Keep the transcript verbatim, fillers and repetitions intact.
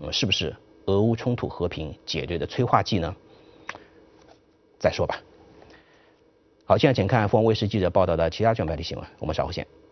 嗯，是不是俄乌冲突和平解决的催化剂呢？再说吧。好，现在请看凤凰卫视记者报道的其他专版的新闻，我们稍后见。